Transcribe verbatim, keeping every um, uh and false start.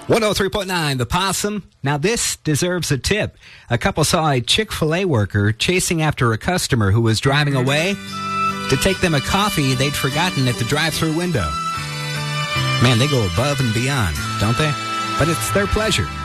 one oh three point nine, The Possum. Now this deserves a tip. A couple saw a Chick-fil-A worker chasing after a customer who was driving away to take them a coffee they'd forgotten at the drive-thru window. Man, they go above and beyond, don't they? But it's their pleasure.